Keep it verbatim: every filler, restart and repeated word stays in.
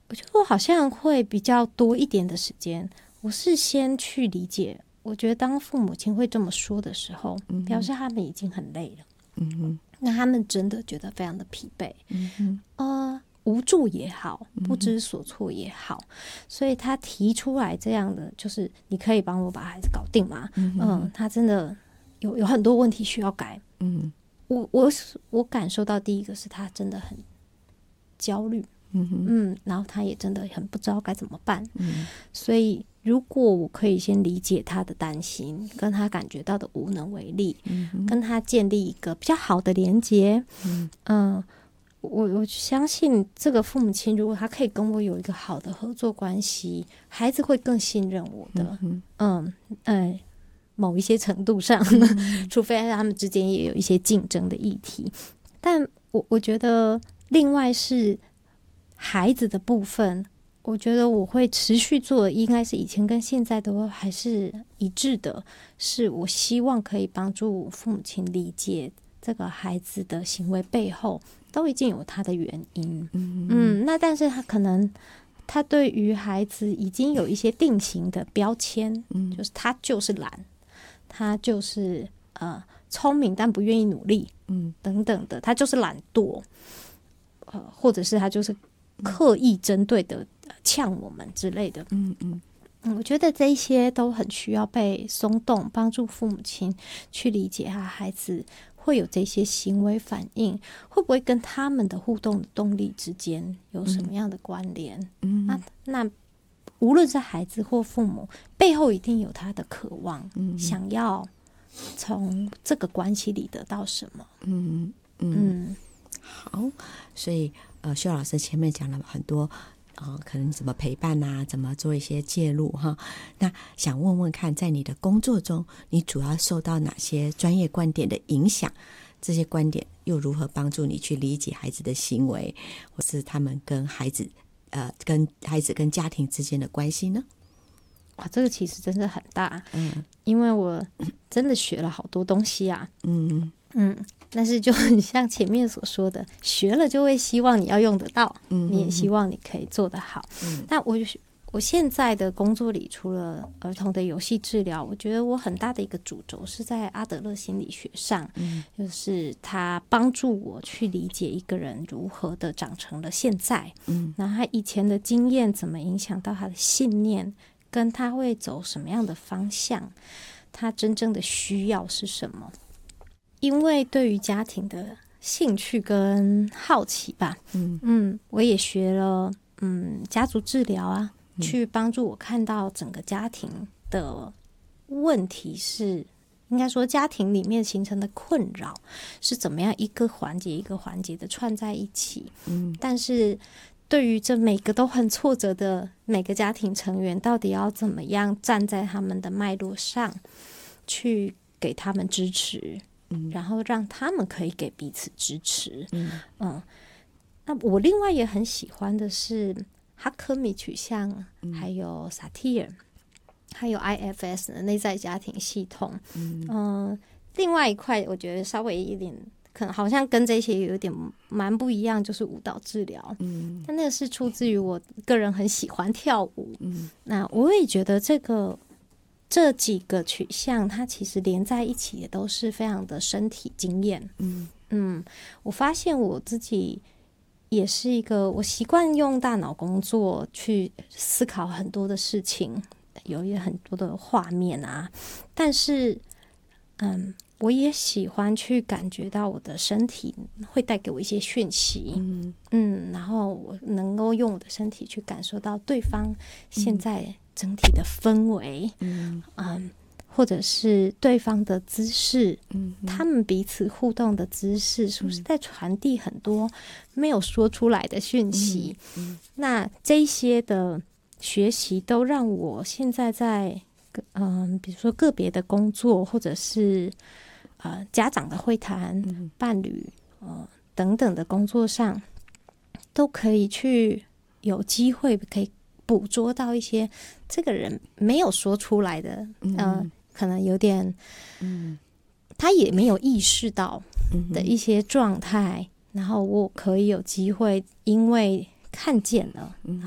我觉得我好像会比较多一点的时间，我是先去理解。我觉得当父母亲会这么说的时候，嗯、表示他们已经很累了，嗯哼，那他们真的觉得非常的疲惫，嗯哼，呃，无助也好，不知所措也好，嗯、所以他提出来这样的，就是你可以帮我把孩子搞定吗？嗯、呃，他真的有有很多问题需要改，嗯，我我我感受到第一个是他真的很焦虑。嗯, 嗯，然后他也真的很不知道该怎么办，嗯，所以如果我可以先理解他的担心，跟他感觉到的无能为力，嗯，跟他建立一个比较好的连结，嗯，呃、我我相信这个父母亲如果他可以跟我有一个好的合作关系，孩子会更信任我的，嗯嗯、呃，某一些程度上，嗯、除非他们之间也有一些竞争的议题，但我我觉得另外是。孩子的部分，我觉得我会持续做的，应该是以前跟现在都还是一致的，是我希望可以帮助父母亲理解这个孩子的行为背后都已经有他的原因。嗯, 嗯那但是他可能他对于孩子已经有一些定型的标签，嗯、就是他就是懒，他就是呃聪明但不愿意努力，嗯，等等的，他就是懒惰，呃，或者是他就是刻意针对的呛我们之类的，嗯嗯嗯，我觉得这一些都很需要被松动，帮助父母亲去理解他孩子会有这些行为反应，会不会跟他们的互动的动力之间有什么样的关联？嗯，那那无论是孩子或父母，背后一定有他的渴望，嗯、想要从这个关系里得到什么？嗯嗯嗯，好，所以。呃，秀老师前面讲了很多，呃，可能怎么陪伴啊，怎么做一些介入哈。那想问问看，在你的工作中，你主要受到哪些专业观点的影响？这些观点又如何帮助你去理解孩子的行为，或是他们跟孩子，呃，跟孩子跟家庭之间的关系呢？ 哇，这个其实真的很大，嗯，因为我真的学了好多东西啊，嗯嗯。但是就很像前面所说的，学了就会希望你要用得到，嗯、你也希望你可以做得好。嗯、那我我现在的工作里，除了儿童的游戏治疗，我觉得我很大的一个主轴是在阿德勒心理学上，嗯、就是他帮助我去理解一个人如何的长成了现在，嗯，然后他以前的经验怎么影响到他的信念，跟他会走什么样的方向，他真正的需要是什么。因为对于家庭的兴趣跟好奇吧，嗯嗯，我也学了嗯家族治疗啊，嗯、去帮助我看到整个家庭的问题是，应该说家庭里面形成的困扰是怎么样一个环节一个环节的串在一起，嗯，但是对于这每个都很挫折的每个家庭成员，到底要怎么样站在他们的脉络上去给他们支持。然后让他们可以给彼此支持。嗯，嗯那我另外也很喜欢的是哈科米取向，嗯、还有萨提尔，还有 I F S 的内在家庭系统。嗯、呃，另外一块我觉得稍微一点，可能好像跟这些有点蛮不一样，就是舞蹈治疗。嗯，但那个是出自于我个人很喜欢跳舞。嗯，那我也觉得这个。这几个取向它其实连在一起也都是非常的身体经验。嗯嗯，我发现我自己也是一个，我习惯用大脑工作去思考很多的事情，有也很多的画面啊，但是嗯我也喜欢去感觉到我的身体会带给我一些讯息。嗯嗯，然后我能够用我的身体去感受到对方现在整体的氛围，嗯嗯，或者是对方的姿势，嗯，他们彼此互动的姿势，是不是在传递很多没有说出来的讯息？嗯嗯、那这些的学习都让我现在在，嗯，比如说个别的工作，或者是呃家长的会谈、嗯、伴侣呃等等的工作上，都可以去有机会可以捕捉到一些这个人没有说出来的，嗯、呃，可能有点，嗯，他也没有意识到的一些状态，嗯、然后我可以有机会，因为看见了，嗯、